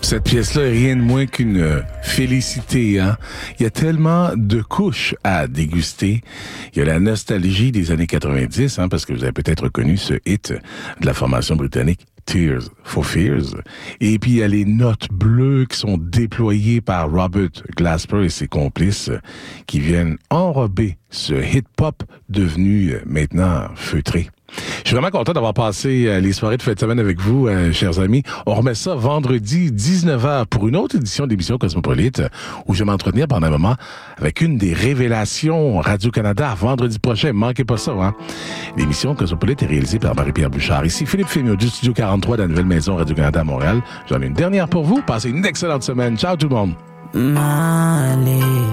Cette pièce-là est rien de moins qu'une félicité, hein. Il y a tellement de couches à déguster. Il y a la nostalgie des années 90, hein, parce que vous avez peut-être reconnu ce hit de la formation britannique Tears for Fears. Et puis, il y a les notes bleues qui sont déployées par Robert Glasper et ses complices qui viennent enrober ce hip-hop devenu maintenant feutré. Je suis vraiment content d'avoir passé les soirées de fin de semaine avec vous, chers amis. On remet ça vendredi 19h pour une autre édition d'émission Cosmopolite où je vais m'entretenir pendant un moment avec une des révélations Radio-Canada vendredi prochain. Manquez pas ça, hein? L'émission Cosmopolite est réalisée par Marie-Pierre Bouchard. Ici Philippe Fémiot du Studio 43 de la nouvelle maison Radio-Canada à Montréal. J'en ai une dernière pour vous. Passez une excellente semaine. Ciao tout le monde.